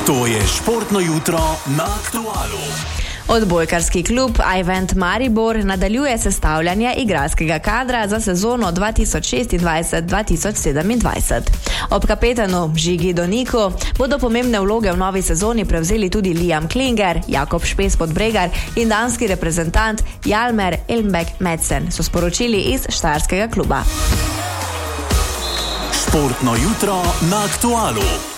To je športno jutro na Aktualu. Odbojkarski klub Ajvent Maribor nadaljuje sestavljanje igralskega kadra za sezono 2026-2027. Ob kapetanu Žigi Doniku bodo pomembne vloge v novi sezoni prevzeli tudi Liam Klinger, Jakob Špes-Podbregar in danski reprezentant Hjalmar Elmbeck-Madsen, so sporočili iz štajerskega kluba. Športno jutro na Aktualu.